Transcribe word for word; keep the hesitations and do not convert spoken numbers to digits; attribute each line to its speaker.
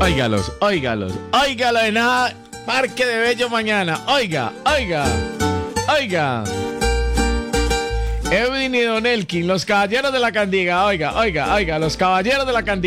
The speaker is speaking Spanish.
Speaker 1: Óigalos, óigalos, óigalo en nada. Parque de Bello mañana. Oiga, oiga, oiga. Edwin y Don Elkin, los caballeros de la candiga. Oiga, oiga, oiga, los caballeros de la candiga.